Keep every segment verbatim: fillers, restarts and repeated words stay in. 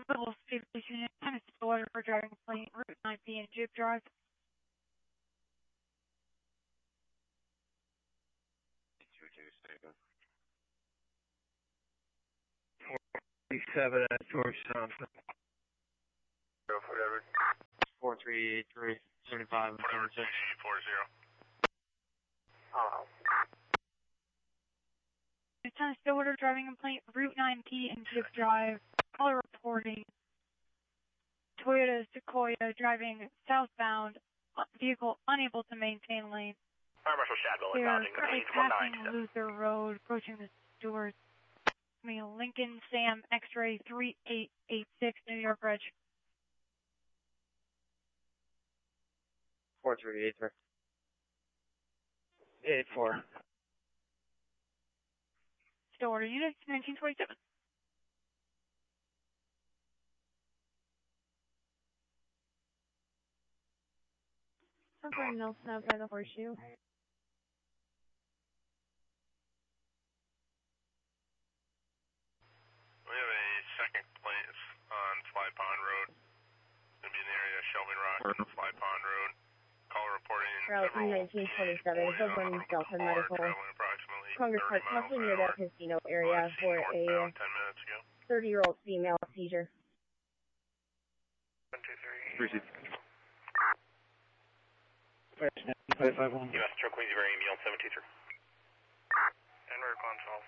Level Station Unit, ten is Stillwater for driving plane Route nine P and Jeep Drive. forty-seven at George Thompson. Whatever. four three eight three, seventy-five, Whatever, G four zero. Oh. ten is Stillwater driving plane Route nine P and Jeep Drive. Caller reporting Toyota Sequoia driving southbound, vehicle unable to maintain lane. Fire Marshal Shadwell They are acknowledging currently complete one passing nine. Luther Road, approaching the Stewards. I mean, Lincoln Sam X-ray three eight eight six, New York Bridge. four three eight three. eight four. Stillwater Unit nineteen twenty-seven. Over in Nelson out by the Horseshoe. We have a second place on Fly Pond Road. Going to be in the area of Shelving Rock and Fly Pond Road. Caller reporting Route several nineteen twenty-seven, over in Delta Medical. Congress Park, possibly near that casino area for a thirty-year-old female seizure. one two three. Appreciate five five one. U S Truck Queensbury, ambulance seven two three. And Red Pond twelve.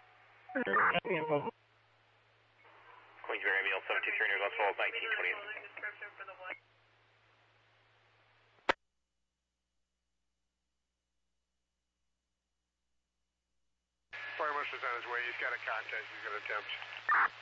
Queensbury, ambulance seven two three, near Glen Falls, nineteen twenty-eight. Fire Marshal's on his way. He's got a contact. He's going to attempt.